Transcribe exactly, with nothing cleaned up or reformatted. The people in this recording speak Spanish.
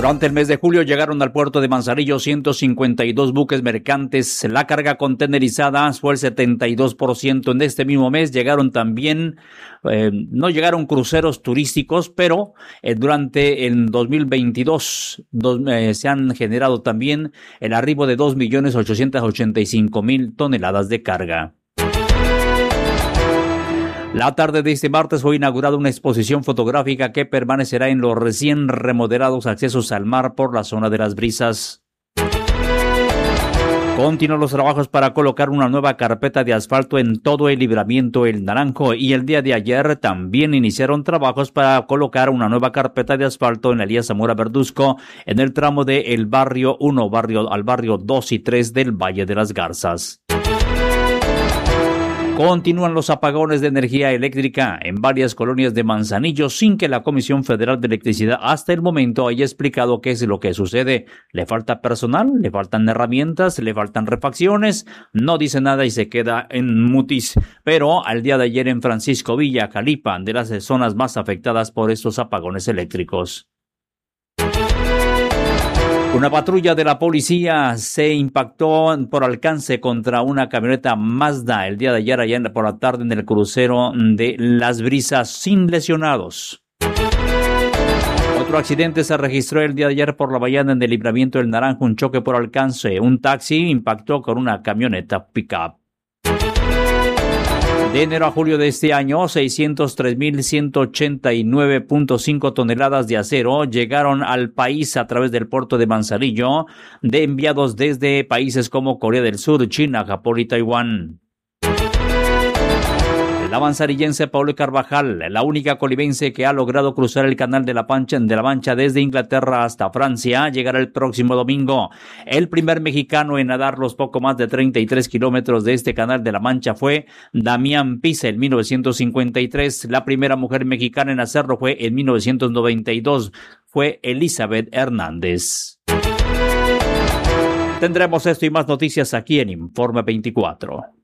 Durante el mes de julio llegaron al puerto de Manzanillo ciento cincuenta y dos buques mercantes. La carga contenerizada fue el setenta y dos por ciento. En este mismo mes llegaron también, eh, no llegaron cruceros turísticos, pero eh, durante el dos mil veintidós dos, eh, se han generado también el arribo de dos millones ochocientos ochenta y cinco mil toneladas de carga. La tarde de este martes fue inaugurada una exposición fotográfica que permanecerá en los recién remodelados accesos al mar por la zona de Las Brisas. Continúan los trabajos para colocar una nueva carpeta de asfalto en todo el libramiento El Naranjo, y el día de ayer también iniciaron trabajos para colocar una nueva carpeta de asfalto en Elías Zamora Verduzco en el tramo de el barrio uno barrio, al barrio dos y tres del Valle de las Garzas. Continúan los apagones de energía eléctrica en varias colonias de Manzanillo sin que la Comisión Federal de Electricidad hasta el momento haya explicado qué es lo que sucede. ¿Le falta personal? ¿Le faltan herramientas? ¿Le faltan refacciones? No dice nada y se queda en mutis. Pero al día de ayer en Francisco Villa, Calipa, de las zonas más afectadas por estos apagones eléctricos. Una patrulla de la policía se impactó por alcance contra una camioneta Mazda el día de ayer allá por la tarde en el crucero de Las Brisas sin lesionados. Otro accidente se registró el día de ayer por la mañana en el libramiento del Naranjo, un choque por alcance. Un taxi impactó con una camioneta pick-up. De enero a julio de este año, seiscientos tres mil ciento ochenta y nueve punto cinco toneladas de acero llegaron al país a través del puerto de Manzanillo, de enviados desde países como Corea del Sur, China, Japón y Taiwán. La manzanillense Paula Carvajal, la única colimense que ha logrado cruzar el Canal de la Mancha, de la Mancha desde Inglaterra hasta Francia, llegará el próximo domingo. El primer mexicano en nadar los poco más de treinta y tres kilómetros de este Canal de la Mancha fue Damián Pisa en mil novecientos cincuenta y tres. La primera mujer mexicana en hacerlo fue en mil novecientos noventa y dos. Fue Elizabeth Hernández. Tendremos esto y más noticias aquí en Informe veinticuatro.